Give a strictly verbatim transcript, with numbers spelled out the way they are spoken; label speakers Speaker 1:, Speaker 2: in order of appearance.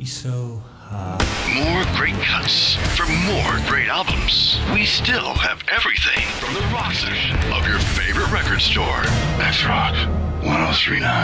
Speaker 1: so high.
Speaker 2: More great cuts for more great albums. We still have everything from the rock section of your favorite record store. That's Rock one oh three point nine.